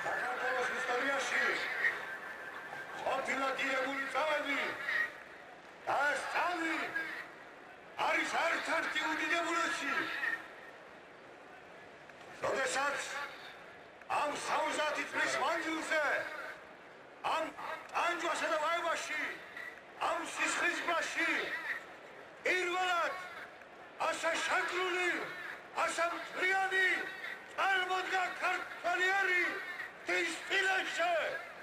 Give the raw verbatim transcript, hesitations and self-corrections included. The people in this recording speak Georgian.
საქართველოს ისტორიაში ყოფილა დიდებული წავები და ეს წავი არის ერთ-ერთი უდიდებულესი. როდესაც ამ სამოცდაათი წლის მანძილზე ამ ტანჯვასა და ვაებაში ამ სისხლისგრაში პირველად ასა შაქრული ასა მთლიანი წარმოდგა ქართველი ერი ღვთის წინაშე.